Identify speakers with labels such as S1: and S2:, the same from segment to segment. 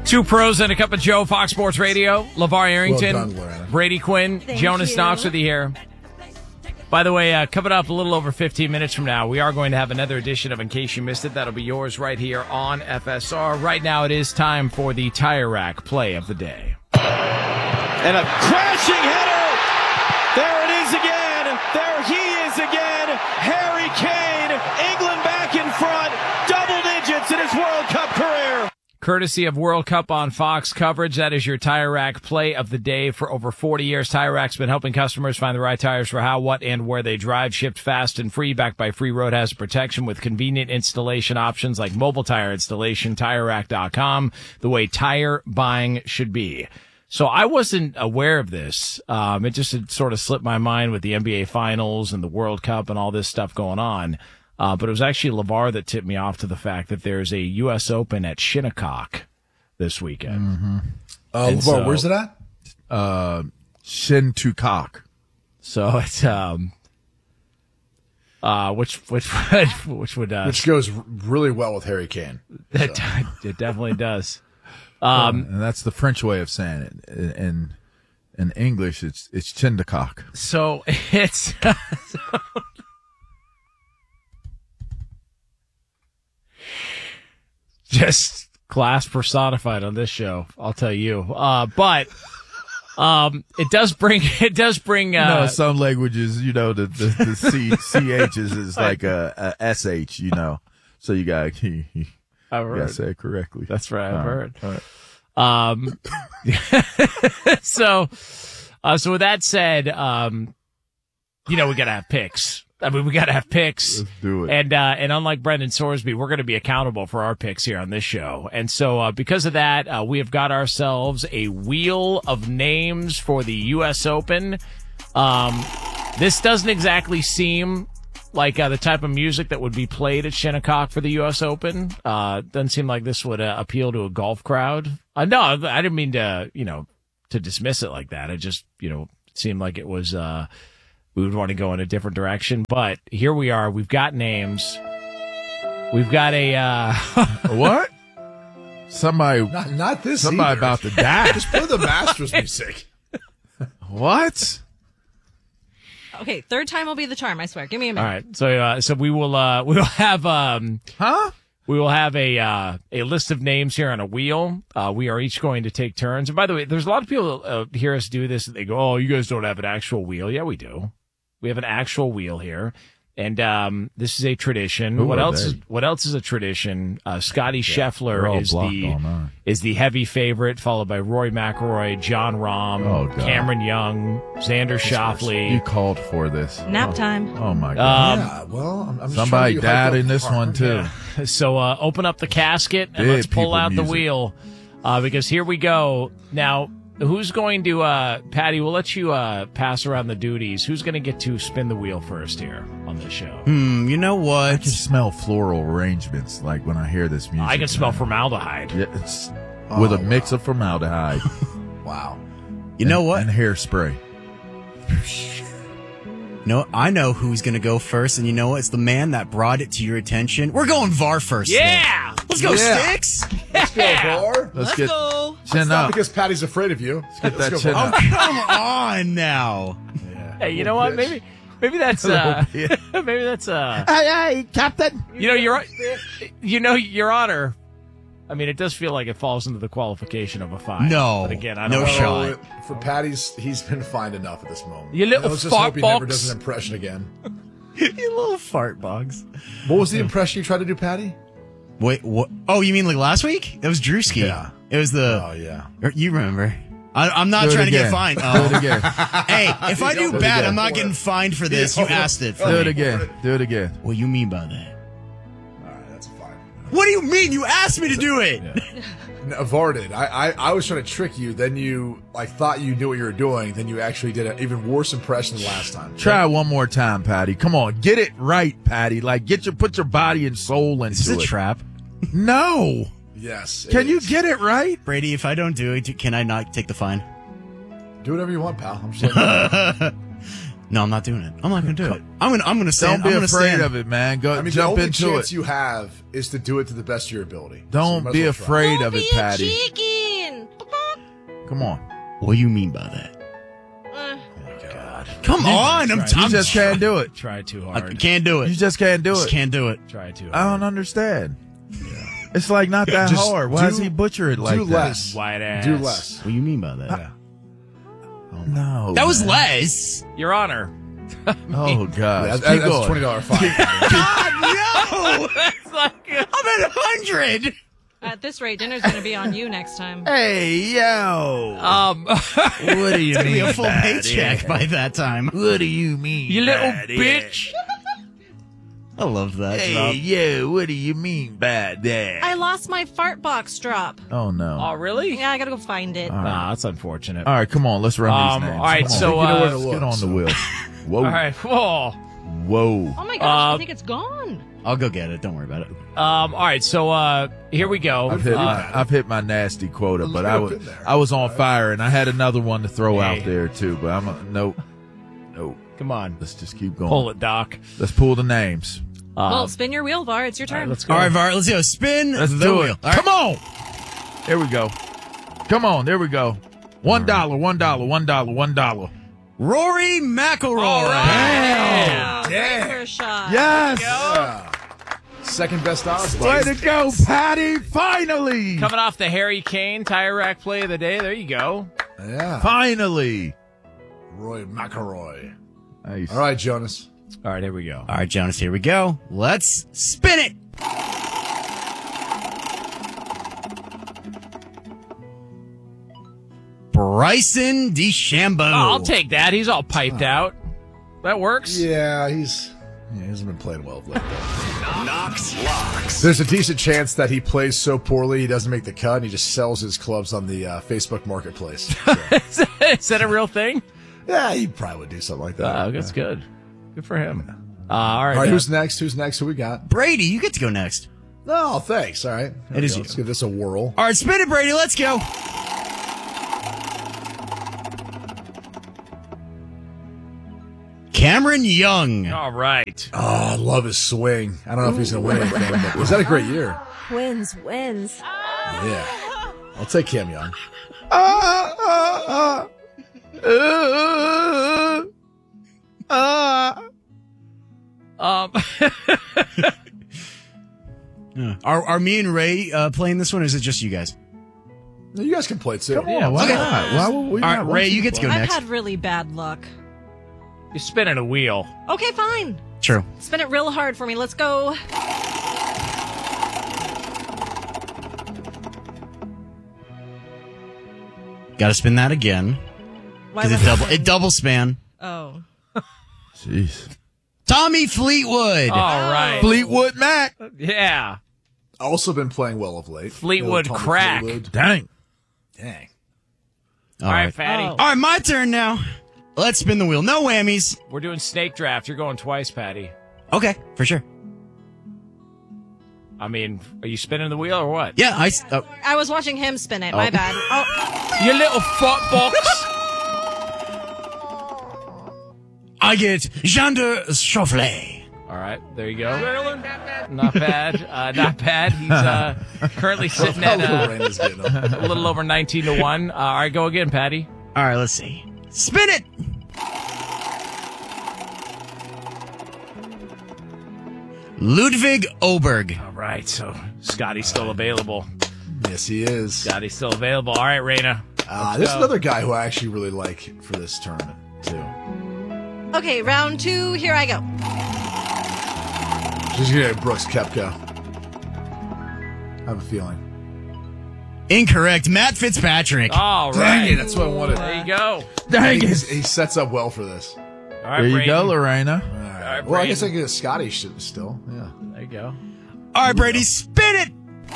S1: Two pros and a cup of Joe, Fox Sports Radio. LeVar Arrington,
S2: Well done, Lorena.
S1: Brady Quinn, Jonas Knox with you here. By the way, coming up a little over 15 minutes from now, we are going to have another edition of In Case You Missed It. That'll be yours right here on FSR. Right now, it is time for the Tire Rack play of the day.
S3: And a crashing header. There it is again. There he is again. Harry Kane. England back in front. Double digits in his World Cup career.
S1: Courtesy of World Cup on Fox coverage, that is your Tire Rack play of the day. For over 40 years, Tire Rack's been helping customers find the right tires for how, what, and where they drive. Shipped fast and free, backed by free road hazard protection with convenient installation options like mobile tire installation. TireRack.com, the way tire buying should be. So I wasn't aware of this. It just had sort of slipped my mind with the NBA Finals and the World Cup and all this stuff going on. But it was actually LeVar that tipped me off to the fact that there's a U.S. Open at Shinnecock this weekend.
S2: Mm-hmm. LeVar, where's it at?
S4: Shinnecock.
S1: So it's
S2: which goes really well with Harry Kane.
S1: It definitely does.
S4: And that's the French way of saying it. In English, it's Shinnecock.
S1: So it's. Just class personified on this show, I'll tell you. But it does bring.
S4: Some languages, the CHs is like a SH, So you got to say it correctly.
S1: That's right. I've heard.
S4: All right.
S1: So with that said, we got to have picks. I mean, we got to have picks.
S4: Let's do it.
S1: And unlike Brendan Sorsby, we're going to be accountable for our picks here on this show. And so, because of that, we have got ourselves a wheel of names for the U.S. Open. This doesn't exactly seem like the type of music that would be played at Shinnecock for the U.S. Open. Doesn't seem like this would appeal to a golf crowd. No, I didn't mean to, to dismiss it like that. It just, it seemed like it was, we would want to go in a different direction. But here we are. We've got names. We've got a,
S4: what? Somebody,
S2: not this.
S4: Somebody
S2: either.
S4: about to die.
S2: Just play the Masters music.
S4: What?
S5: Okay, third time will be the charm, I swear. Give me a minute.
S1: All right. So we will have, we will have a list of names here on a wheel. We are each going to take turns. And by the way, there's a lot of people hear us do this and they go, "Oh, you guys don't have an actual wheel." Yeah, we do. We have an actual wheel here. And this is a tradition.
S4: Who
S1: what
S4: are
S1: else
S4: they?
S1: What else is a tradition? Scotty Scheffler
S4: all
S1: is
S4: blocked all night.
S1: the heavy favorite, followed by Rory McIlroy, John Rahm,
S4: Oh, God.
S1: Cameron Young, Xander Schauffele.
S4: You called for this.
S5: Nap time.
S4: Oh my God.
S2: Yeah, well, I'm just
S4: Somebody
S2: trying to
S4: died
S2: hype up
S4: in this
S2: the
S4: one too.
S1: So open up the casket and
S4: Dead
S1: let's pull
S4: people
S1: out the
S4: music.
S1: wheel because here we go. Now, who's going to, Patty, we'll let you pass around the duties. Who's going to get to spin the wheel first here on the show?
S6: You know
S4: I
S6: what?
S4: can smell floral arrangements like when I hear this music.
S1: I can smell
S4: man.
S1: formaldehyde.
S4: Yeah, it's with a mix of formaldehyde.
S2: Wow.
S6: You know what?
S4: And hairspray.
S6: No, I know who's going to go first, and you know what? It's the man that brought it to your attention. We're going VAR first.
S1: Yeah!
S6: Let's go,
S2: Yeah.
S6: Sticks.
S2: Let's go, Var.
S4: Let's
S6: Let's
S4: get
S6: go.
S4: chin
S2: Not
S4: up.
S2: because Patty's afraid of you. Let's
S4: get that
S2: go,
S4: chin
S2: Var.
S4: up.
S6: Come on now.
S1: Hey, you know what?
S2: bitch.
S1: Maybe that's maybe that's
S4: Hey, Captain.
S1: Your Honor. I mean, it does feel like it falls into the qualification of a fine.
S6: No.
S1: But again, I
S6: No
S1: don't know.
S6: shot.
S2: For Patty's, he's been fined enough at this moment.
S1: You little
S2: Let's just
S1: fart
S2: hope he never
S1: box.
S2: does an impression again.
S6: You little fart box.
S2: What was the impression you tried to do, Patty?
S6: Wait, what? Oh, you mean like last week? It was Drewski.
S2: Yeah.
S6: It was the.
S2: Oh, yeah.
S6: You remember. I'm not
S4: Do it
S6: trying to get
S4: again.
S6: fined.
S4: Do
S6: Oh.
S4: it again.
S6: Hey, if I do
S2: Do it
S6: bad,
S2: again.
S6: I'm not getting fined for this. You asked it for
S4: Do it
S6: me.
S4: again. Do it again.
S6: What do you mean by that?
S2: All right, that's fine.
S6: What do you mean? You asked me to do it.
S2: No, Var did. I was trying to trick you. Then you thought you knew what you were doing. Then you actually did an even worse impression than last time.
S4: Try it one more time, Patty. Come on, get it right, Patty. Like put your body and soul into
S6: Is this a
S4: it.
S6: trap?
S4: No.
S2: Yes. it
S4: Can you
S2: is.
S4: get it right?
S6: Brady, if I don't do it, can I not take the fine?
S2: Do whatever you want, pal. I'm just letting
S6: No, I'm not doing it. I'm not going to do it. I'm going to stand.
S4: Don't be
S6: I'm gonna
S4: afraid
S6: stand.
S4: of it, man. Go
S2: I mean,
S4: jump
S2: the only
S4: into
S2: chance
S4: it.
S2: you have is to do it to the best of your ability. So you
S4: Don't
S2: might as
S4: be
S2: well try.
S4: afraid of it, Patty.
S5: cheeky
S4: Come on.
S6: What do you mean by that?
S1: God.
S6: Come on.
S4: You just can't do it.
S1: Try too
S6: I
S1: hard.
S6: can't do it.
S4: You just can't do
S6: Just
S4: it.
S6: can't do it.
S1: Try too hard.
S4: I don't understand. It's like not that
S2: Just
S4: hard. Why does he butcher it like
S2: do
S4: that?
S2: less.
S1: White ass.
S2: Do less.
S6: What do you mean by that?
S2: Yeah.
S4: No.
S6: That was
S4: man.
S6: less.
S1: Your Honor.
S4: Oh, gosh.
S2: That's
S4: Keep
S2: a
S4: going.
S2: $20 fine.
S6: God, no!
S1: It's like,
S6: I'm at 100.
S5: At this rate, dinner's going to be on you next time.
S4: Hey, yo. What do you
S6: It's gonna
S4: mean
S6: be a full
S4: by
S6: paycheck
S4: that?
S6: by that time.
S4: What do you mean?
S1: you little
S4: by that?
S1: bitch.
S6: I love that.
S4: Hey,
S6: drop.
S4: yo, what do you mean by that?
S5: I lost my fart box drop.
S4: Oh, no.
S1: Oh, really?
S5: Yeah, I got to go find it.
S1: Nah, that's unfortunate.
S4: All right, come on. Let's run these names.
S1: all right,
S4: Come on.
S1: so,
S2: You know where to
S4: let's
S2: look,
S4: get on the
S2: so.
S4: wheel. Whoa.
S1: All right. Whoa.
S4: Whoa.
S5: Oh my gosh, I think it's gone.
S6: I'll go get it. Don't worry about it.
S1: All right, so here we go.
S4: I've hit my nasty quota, but
S2: been there.
S4: I was on fire, and I had another one to throw
S1: Hey.
S4: out there too. But nope.
S1: Come on.
S4: Let's just keep going.
S1: Pull it, Doc.
S4: Let's pull the names.
S5: Well, spin your wheel, Var. It's your
S1: All right,
S5: turn.
S1: let's go.
S6: All right, Var, let's go. Spin
S4: Let's
S6: the
S4: do
S6: wheel.
S4: it.
S6: All right.
S4: Come on. There we go. Come on. There we go. $1, $1, $1, $1.
S6: Rory McIlroy.
S1: All right.
S5: Wow,
S2: Yeah.
S5: great first shot.
S4: Yes.
S2: Yeah. Second best odds.
S4: Way to go, Patty. Finally.
S1: Coming off the Harry Kane tire rack play of the day. There you go.
S2: Yeah.
S4: Finally.
S2: Roy McIlroy.
S4: Nice.
S2: All right, Jonas.
S1: All right, here we go.
S6: All right, Jonas, here we go. Let's spin it. Bryson DeChambeau.
S1: Oh, I'll take that. He's all piped out. That works.
S2: Yeah, he hasn't been playing well lately.
S7: Knox Locks.
S2: There's a decent chance that he plays so poorly he doesn't make the cut and he just sells his clubs on the Facebook Marketplace. So,
S1: Is that a real thing?
S2: yeah, he probably would do something like that.
S1: That's good. Good for him. All right.
S2: All right, who's next? Who we got?
S6: Brady, you get to go next.
S2: No, thanks. All right. Here
S6: It
S2: we
S6: is
S2: go.
S6: you.
S2: Let's give this a whirl.
S6: All right, spin it, Brady. Let's go. Cameron Young.
S1: All right.
S2: Oh, I love his swing. I don't know if he's going to win anything, but was that a great year?
S8: Wins.
S2: Yeah. I'll take Cam Young.
S6: Are me and Ray playing this one, or is it just you guys?
S2: No, you guys can play too.
S1: Yeah,
S4: Why
S6: Okay.
S4: not? Why would we
S6: All
S4: not?
S6: right, Ray, you get to go
S5: I've
S6: next.
S5: had really bad luck.
S1: You're spinning a wheel.
S5: Okay, fine.
S6: True.
S5: Spin it real hard for me. Let's go.
S6: Got to spin that again
S5: Why
S6: because
S5: would
S6: it double span.
S5: Oh.
S4: Jeez.
S6: Tommy Fleetwood.
S1: All right.
S4: Fleetwood Mac.
S1: Yeah.
S2: Also been playing well of late.
S1: Fleetwood
S2: Tommy
S1: crack.
S2: Fleetwood.
S4: Dang.
S2: Dang.
S1: All right, Fatty.
S5: Oh.
S6: All right, my turn now. Let's spin the wheel. No whammies.
S1: We're doing snake draft. You're going twice, Patty.
S6: Okay, for sure.
S1: I mean, are you spinning the wheel or what?
S6: Yeah,
S5: I was watching him spin it. My bad. Oh,
S1: You little fuck box.
S6: I get Jean-de Chaufflet.
S1: All right, there you go. Not bad. Not bad. He's currently sitting at
S2: Lorena's getting him.
S1: a little over 19-1. All right, go again, Patty.
S6: All right, let's see. Spin it. Ludwig Oberg.
S1: All right, so Scotty's still available.
S2: Yes, he is.
S1: Scotty's still available. All right, Raina.
S2: There's another guy who I actually really like for this tournament, too.
S5: okay, round 2. Here I go.
S2: She's going to get Brooks Koepka. I have a feeling.
S6: Incorrect. Matt Fitzpatrick.
S1: All
S2: Dang
S1: right.
S2: it, that's what I wanted.
S1: There you go.
S4: Dang it.
S2: He sets up well for this.
S1: All right,
S4: There you go,
S1: Brayden.
S4: Lorena.
S2: All right.
S1: right,
S2: Well, I
S1: Brayden.
S2: guess I can get a Scotty shit still. Yeah.
S1: There you go.
S6: All right, Brady, spin it.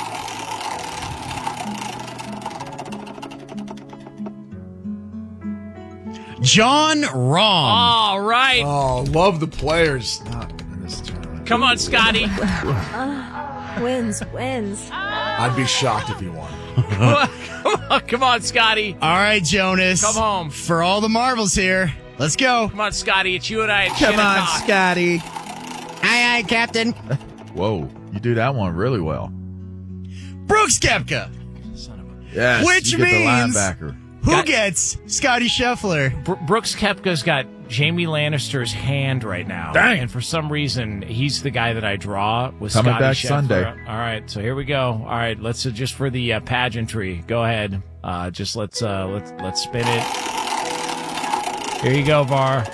S6: John Rahm.
S1: All right.
S2: Oh, love the players. Not in this tournament.
S1: Come on, Scotty.
S8: Wins.
S2: I'd be shocked if he won.
S1: Come on, Scotty.
S6: All right, Jonas.
S1: Come home.
S6: For all the marbles here. Let's go.
S1: Come on, Scotty. It's you and I. At
S4: Come on,
S1: Shinnecock.
S4: Scotty.
S6: Aye, aye, Captain.
S4: Whoa, you do that one really well.
S6: Brooks Koepka.
S4: Yes,
S6: Which
S4: you get
S6: means
S4: the linebacker.
S6: Who gets Scotty Scheffler?
S1: Brooks Koepka's got Jamie Lannister's hand right now.
S4: Dang.
S1: And for some reason, he's the guy that I draw with
S4: Coming
S1: Scotty
S4: back
S1: Scheffler.
S4: Sunday.
S1: All right, so here we go. All right, let's just for the pageantry. Go ahead. Just let's spin it. Here you go, VAR.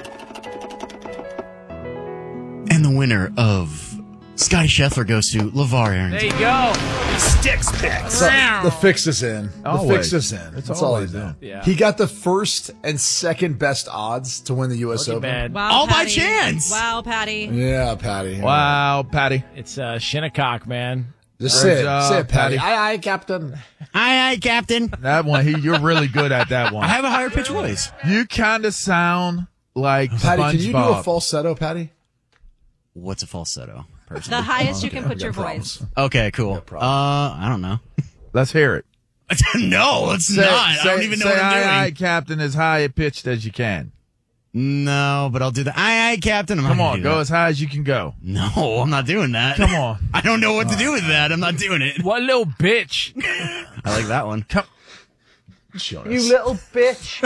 S6: And the winner of Scotty Scheffler goes to LeVar Arrington.
S1: There you go.
S7: Sticks picks.
S2: The fix is in. The
S4: Always.
S2: fix is in.
S4: It's
S2: That's all I
S4: always
S2: do.
S4: in.
S1: Yeah.
S2: He got the first and second best odds to win the U.S.
S1: Looking
S2: Open.
S1: bad.
S5: Wow,
S6: All by
S5: Patty.
S6: chance.
S5: Wow, Patty.
S2: Yeah, Patty.
S4: Wow, Patty.
S1: It's Shinnecock, man.
S2: Just
S4: Great
S2: say it.
S4: job,
S2: Say it, Patty.
S4: Patty.
S2: Aye, Captain.
S6: Aye, Captain.
S4: That one, you're really good at that
S6: I
S4: one.
S6: have a higher pitch voice.
S4: You kind of sound like
S2: Patty, can you do a
S4: SpongeBob.
S2: falsetto, Patty?
S6: What's a falsetto?
S5: The highest you can put your voice.
S6: Okay, cool. I don't know.
S4: Let's hear it.
S6: No, it's not. I don't even know what I'm doing.
S4: Aye, Captain, as high pitched as you can.
S6: No, but I'll do that. Aye, Captain. I'm not
S4: Come
S6: gonna
S4: on,
S6: do
S4: go
S6: that.
S4: as high as you can go.
S6: No, I'm not doing that.
S4: Come on.
S6: I don't know what to do with that. I'm not doing it.
S1: What little bitch.
S6: I like that one.
S2: You
S1: little bitch.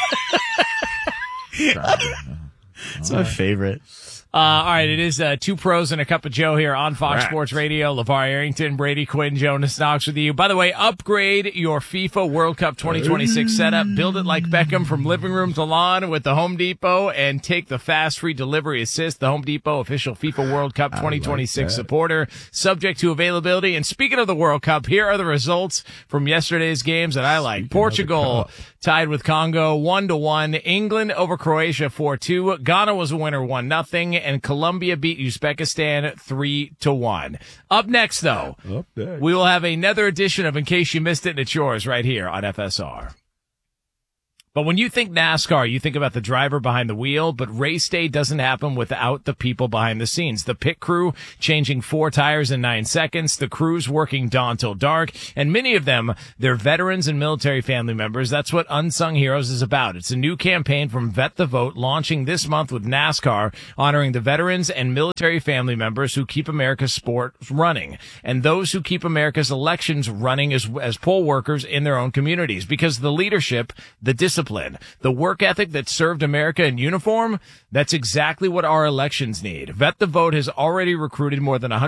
S6: It's my favorite.
S1: All right, it is Two Pros and a Cup of Joe here on Fox
S4: Right.
S1: Sports Radio. LeVar Arrington, Brady Quinn, Jonas Knox with you. By the way, upgrade your FIFA World Cup 2026 setup. Build it like Beckham from living room to lawn with the Home Depot and take the fast free delivery assist. The Home Depot official FIFA World Cup 2026 supporter, subject to availability. And speaking of the World Cup, here are the results from yesterday's games that I like. Portugal tied with Congo 1-1. England over Croatia 4-2. Ghana was a winner 1-0. And Colombia beat Uzbekistan 3-1. Up next, though, we will have another edition of In Case You Missed It, and it's yours right here on FSR. But when you think NASCAR, you think about the driver behind the wheel, but race day doesn't happen without the people behind the scenes. The pit crew changing 4 tires in 9 seconds, the crews working dawn till dark, and many of them, they're veterans and military family members. That's what Unsung Heroes is about. It's a new campaign from Vet the Vote launching this month with NASCAR, honoring the veterans and military family members who keep America's sport running, and those who keep America's elections running as poll workers in their own communities. Because the leadership, the discipline, the work ethic that served America in uniform, that's exactly what our elections need. Vet the Vote has already recruited more than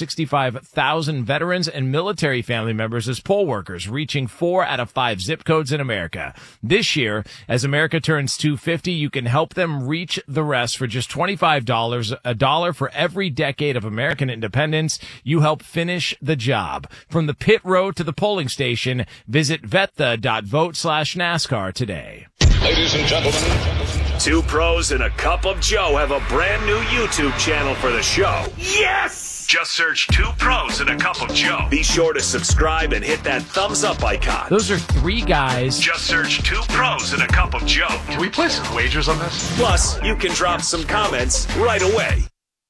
S1: 165,000 veterans and military family members as poll workers, reaching 4 out of 5 zip codes in America. This year, as America turns 250, you can help them reach the rest for just $25, $1 for every decade of American independence. You help finish the job. From the pit road to the polling station, visit vetha.vote/NASCAR today.
S7: Ladies and gentlemen, Two Pros and a Cup of Joe have a brand new YouTube channel for the show. Yes! Just search Two Pros and a Cup of Joe. Be sure to subscribe and hit that thumbs up icon.
S1: Those are 3 guys.
S7: Just search Two Pros and a Cup of Joe.
S9: Can we play some wagers on this?
S7: Plus, you can drop some comments right away.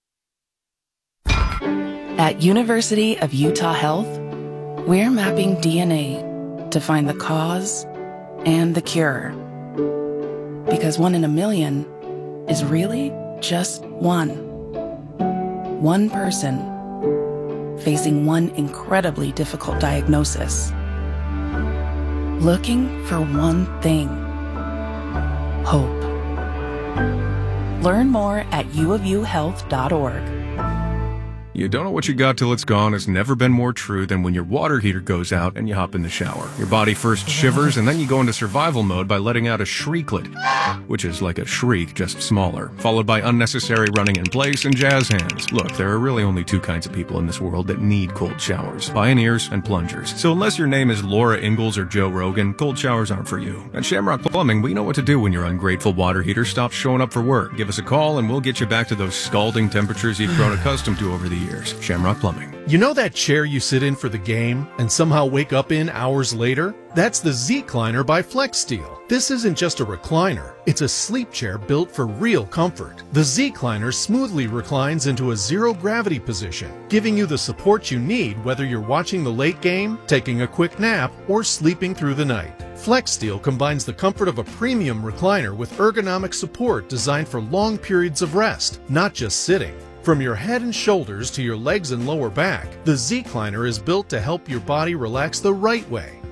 S10: At University of Utah Health, we're mapping DNA to find the cause and the cure. Because 1 in a million is really just one. One person facing one incredibly difficult diagnosis. Looking for one thing. Hope. Learn more at uofuhealth.org.
S11: You don't know what you got till it's gone has never been more true than when your water heater goes out and you hop in the shower. Your body first shivers and then you go into survival mode by letting out a shrieklet, which is like a shriek, just smaller, followed by unnecessary running in place and jazz hands. Look, there are really only 2 kinds of people in this world that need cold showers: pioneers and plungers. So unless your name is Laura Ingalls or Joe Rogan, cold showers aren't for you. At Shamrock Plumbing, we know what to do when your ungrateful water heater stops showing up for work. Give us a call and we'll get you back to those scalding temperatures you've grown accustomed to over the years. Shamrock Plumbing.
S12: You know that chair you sit in for the game and somehow wake up in hours later? That's the Z-Cliner by FlexSteel. This isn't just a recliner, it's a sleep chair built for real comfort. The Z-Cliner smoothly reclines into a zero-gravity position, giving you the support you need whether you're watching the late game, taking a quick nap, or sleeping through the night. FlexSteel combines the comfort of a premium recliner with ergonomic support designed for long periods of rest, not just sitting. From your head and shoulders to your legs and lower back, the Z-Cliner is built to help your body relax the right way.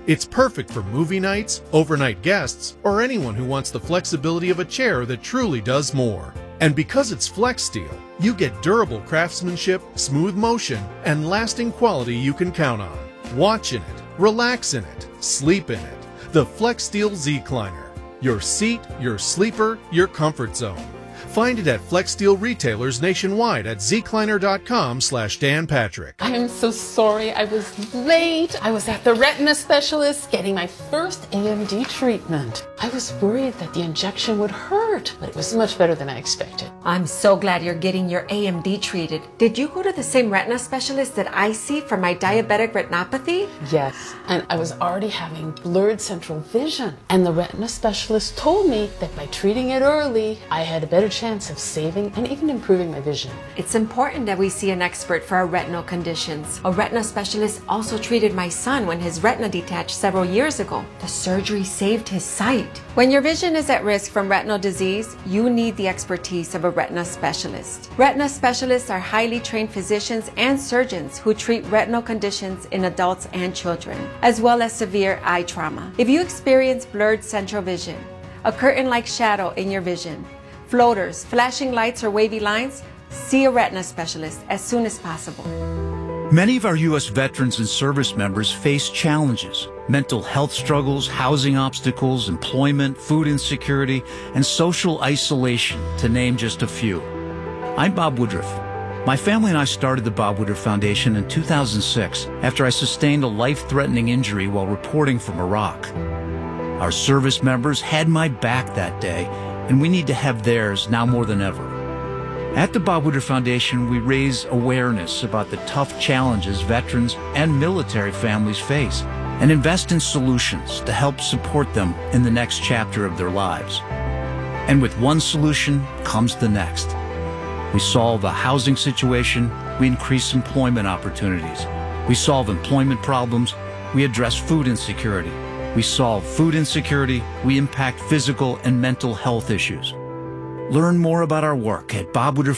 S12: It's perfect for movie nights, overnight guests, or anyone who wants the flexibility of a chair that truly does more. And because it's FlexSteel, you get durable craftsmanship, smooth motion, and lasting quality you can count on. Watch in it, relax in it, sleep in it. The FlexSteel Zcliner. Your seat, your sleeper, your comfort zone. Find it at FlexSteel retailers nationwide at zcliner.com/Dan Patrick.
S13: I am so sorry I was late. I was at the retina specialist getting my first AMD treatment. I was worried that the injection would hurt, but it was much better than I expected.
S8: I'm so glad you're getting your AMD treated. Did you go to the same retina specialist that I see for my diabetic retinopathy?
S13: Yes, and I was already having blurred central vision. And the retina specialist told me that by treating it early, I had a better chance of saving and even improving my vision.
S8: It's important that we see an expert for our retinal conditions. A retina specialist also treated my son when his retina detached several years ago. The surgery saved his sight. When your vision is at risk from retinal disease, you need the expertise of a retina specialist. Retina specialists are highly trained physicians and surgeons who treat retinal conditions in adults and children, as well as severe eye trauma. If you experience blurred central vision, a curtain-like shadow in your vision, floaters, flashing lights, or wavy lines, see a retina specialist as soon as possible.
S14: Many of our U.S. veterans and service members face challenges: mental health struggles, housing obstacles, employment, food insecurity, and social isolation, to name just a few. I'm Bob Woodruff. My family and I started the Bob Woodruff Foundation in 2006 after I sustained a life-threatening injury while reporting from Iraq. Our service members had my back that day, and we need to have theirs now more than ever. At the Bob Woodruff Foundation, we raise awareness about the tough challenges veterans and military families face and invest in solutions to help support them in the next chapter of their lives. And with one solution comes the next. We solve a housing situation, we increase employment opportunities. We solve employment problems, we address food insecurity. We solve food insecurity, we impact physical and mental health issues. Learn more about our work at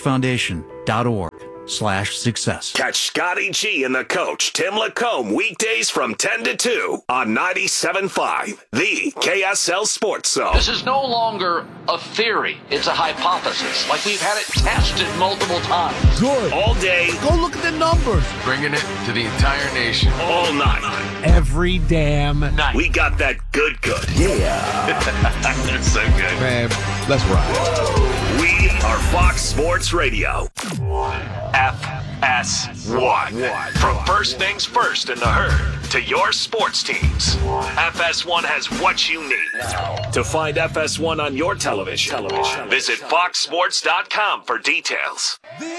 S14: bobwoodrufffoundation.org/success.
S7: Catch Scotty G and the coach, Tim Lacombe, weekdays from 10 to 2 on 97.5, the KSL Sports Zone.
S15: This is no longer a theory. It's a hypothesis. Like we've had it tested multiple times.
S7: Good. All day.
S16: Go look at the numbers.
S9: Bringing it to the entire nation.
S7: All night.
S16: Every damn night.
S7: We got that good. Yeah. That's so good.
S2: Man, let's ride.
S7: We are Fox Sports Radio. FS1. From first things first in the herd to your sports teams, FS1 has what you need. To find FS1 on your television, visit foxsports.com for details.